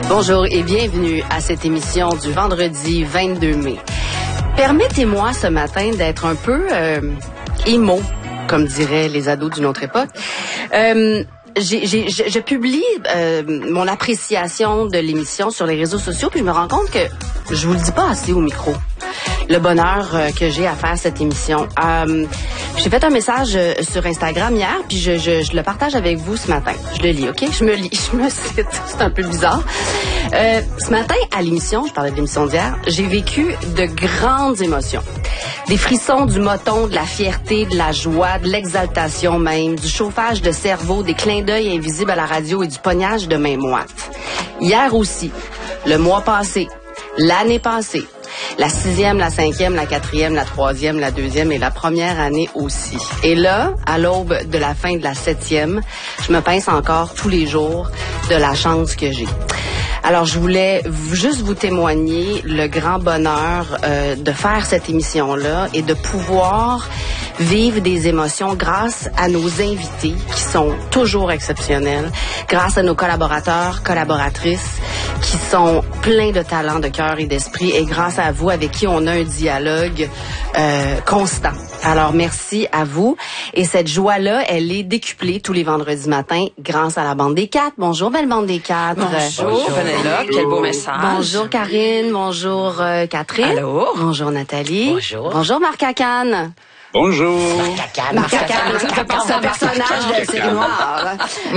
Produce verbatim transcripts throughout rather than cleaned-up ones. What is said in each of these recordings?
Bonjour et bienvenue à cette émission du vendredi vingt-deux mai. Permettez-moi ce matin d'être un peu euh, émo, comme diraient les ados d'une autre époque. Euh, j'ai, j'ai, je, je publie euh, mon appréciation de l'émission sur les réseaux sociaux, puis je me rends compte que je vous le dis pas assez au micro. Le bonheur euh, que j'ai à faire cette émission. Euh, j'ai fait un message euh, sur Instagram hier, puis je, je, je le partage avec vous ce matin. Je le lis, OK? Je me lis, je me cite. C'est un peu bizarre. Euh, ce matin, à l'émission, je parlais de l'émission d'hier, j'ai vécu de grandes émotions. Des frissons, du moton, de la fierté, de la joie, de l'exaltation même, du chauffage de cerveau, des clins d'œil invisibles à la radio et du pognage de main moite. Hier aussi, le mois passé, l'année passée, la sixième, la cinquième, la quatrième, la troisième, la deuxième et la première année aussi. Et là, à l'aube de la fin de la septième, je me pince encore tous les jours de la chance que j'ai. Alors, je voulais juste vous témoigner le grand bonheur euh, de faire cette émission-là et de pouvoir vivre des émotions grâce à nos invités qui sont toujours exceptionnels, grâce à nos collaborateurs, collaboratrices qui sont pleins de talent, de cœur et d'esprit et grâce à vous avec qui on a un dialogue euh, constant. Alors, merci à vous. Et cette joie-là, elle est décuplée tous les vendredis matins grâce à la Bande des Quatre. Bonjour, belle Bande des Quatre. Bonjour, bonjour. Penelope. Quel beau message. Bonjour, Karine. Bonjour, euh, Catherine. Allô. Bonjour, Nathalie. Bonjour. Bonjour, Marc Cacane. Bonjour. Marc Cacane, c'est un personnage de série noire.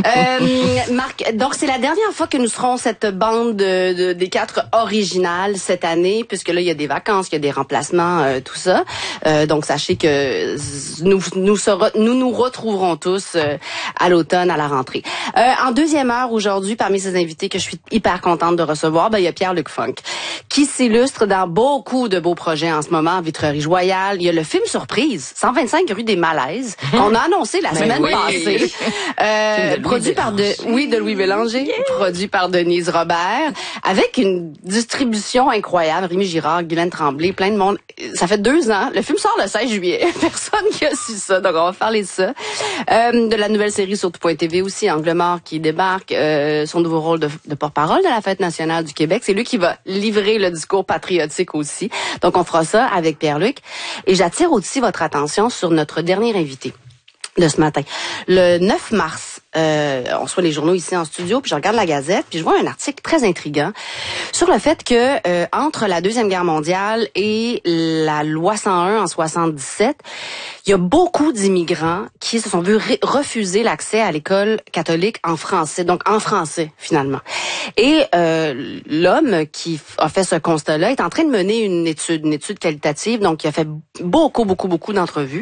Euh, Marc, donc c'est la dernière fois que nous serons cette bande de, de, des quatre originales cette année, puisque là il y a des vacances, il y a des remplacements, euh, tout ça. Euh, donc sachez que nous nous sera, nous, nous retrouverons tous euh, à l'automne, à la rentrée. Euh, en deuxième heure aujourd'hui, parmi ces invités que je suis hyper contente de recevoir, ben il y a Pierre-Luc Funk, qui s'illustre dans beaucoup de beaux projets en ce moment, Vitrerie Royale. Il y a le film Surprise, cent vingt-cinq rue des Malaises, qu'on a annoncé la semaine oui. passée. Euh, produit par de, oui, de Louis Bélanger, yeah. Produit par Denise Robert, avec une distribution incroyable. Rémi Girard, Guylaine Tremblay, plein de monde. Ça fait deux ans. Le film sort le seize juillet. Personne qui a su ça, donc on va parler de ça. Euh, de la nouvelle série sur tout point T V aussi, Angle mort qui débarque, euh, son nouveau rôle de, de porte-parole de la Fête nationale du Québec. C'est lui qui va livrer le discours patriotique aussi. Donc on fera ça avec Pierre-Luc. Et j'attire aussi votre attention sur notre dernier invité de ce matin. Le neuf mars, euh, on reçoit les journaux ici en studio, puis je regarde la Gazette, puis je vois un article très intriguant sur le fait que euh, entre la Deuxième Guerre mondiale et la loi cent un en soixante-dix-sept, il y a beaucoup d'immigrants qui se sont vus ré- refuser l'accès à l'école catholique en français, donc en français finalement. Et euh, l'homme qui a fait ce constat-là est en train de mener une étude, une étude qualitative, donc il a fait beaucoup, beaucoup, beaucoup d'entrevues.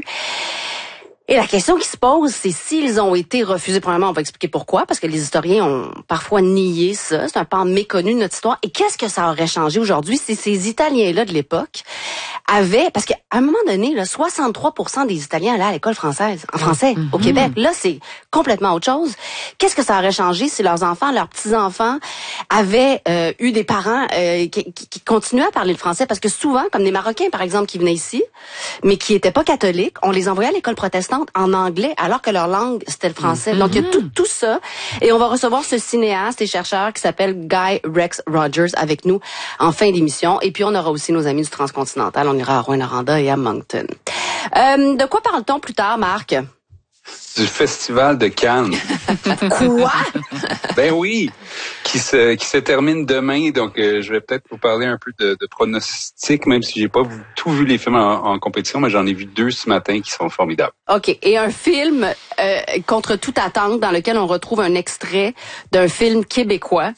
Et la question qui se pose, c'est s'ils ont été refusés. Premièrement, on va expliquer pourquoi, parce que les historiens ont parfois nié ça. C'est un pan méconnu de notre histoire. Et qu'est-ce que ça aurait changé aujourd'hui si ces Italiens-là de l'époque avaient... Parce qu'à un moment donné, là, soixante-trois pour cent des Italiens allaient à l'école française, en français, mm-hmm. au Québec. Là, c'est complètement autre chose. Qu'est-ce que ça aurait changé si leurs enfants, leurs petits-enfants avaient euh, eu des parents euh, qui, qui, qui continuaient à parler le français? Parce que souvent, comme des Marocains, par exemple, qui venaient ici, mais qui étaient pas catholiques, on les envoyait à l'école protestante en anglais, alors que leur langue, c'était le français. Mm-hmm. Donc, il y a tout, tout ça. Et on va recevoir ce cinéaste et chercheur qui s'appelle Guy Rex Rogers avec nous en fin d'émission. Et puis, on aura aussi nos amis du Transcontinental. On ira à Rouyn-Noranda et à Moncton. Euh, de quoi parle-t-on plus tard, Marc? Du Festival de Cannes. Quoi? Ben oui, qui se qui se termine demain. Donc, euh, je vais peut-être vous parler un peu de, de pronostics, même si j'ai pas tout vu les films en, en compétition, mais j'en ai vu deux ce matin qui sont formidables. OK. Et un film euh, contre toute attente dans lequel on retrouve un extrait d'un film québécois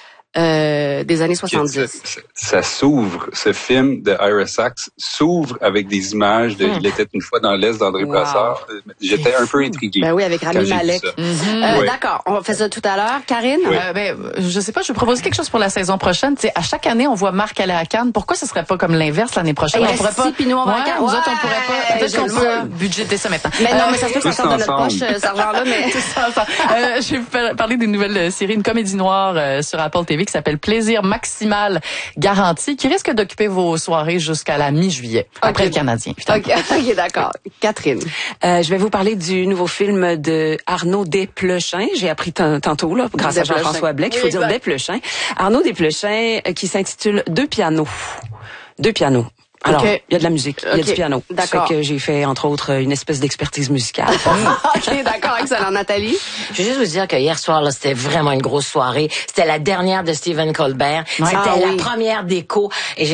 euh, des années soixante-dix. Ça, ça, ça s'ouvre, ce film de Ira Sachs s'ouvre avec des images de hum. Il était une fois dans l'Est d'André wow. Brassard. J'étais un peu intrigué. Ben oui, avec Rami Malek. Mm-hmm. Euh, oui. D'accord, on fait ça tout à l'heure. Karine? Oui. Euh, ben, je sais pas, je propose quelque chose pour la saison prochaine. T'sais, à chaque année, on voit Marc aller à Cannes. Pourquoi ce serait pas comme l'inverse l'année prochaine? Et on pourrait pas. Puis nous, on va ouais, à Cannes. Nous ouais. autres, on pourrait pas. Peut-être qu'on peut budgéter ça maintenant. Mais non, mais ça se peut que ça sorte de notre poche, cet argent-là, mais. ça, ça. Euh, je vais vous parler d'une nouvelle série, une comédie noire euh, sur Apple T V qui s'appelle Plaisir maximal garanti, qui risque d'occuper vos soirées jusqu'à la mi-juillet, okay. après le Canadien. OK, okay d'accord. Catherine. Euh, je vais vous parler du nouveau film de Arnaud Desplechin. J'ai appris t- tantôt, là, grâce Desplechin. à Jean-François Blais, qu'il faut oui, dire Desplechin. Arnaud Desplechin, euh, qui s'intitule Deux pianos. Deux pianos. Alors, il okay. y a de la musique, il okay. y a du piano. D'accord. Fait que j'ai fait, entre autres, une espèce d'expertise musicale. OK, d'accord, excellent. Nathalie? Je veux juste vous dire que hier soir, là, c'était vraiment une grosse soirée. C'était la dernière de Stephen Colbert. Ouais. C'était ah, la oui. première d'écho. Et j'ai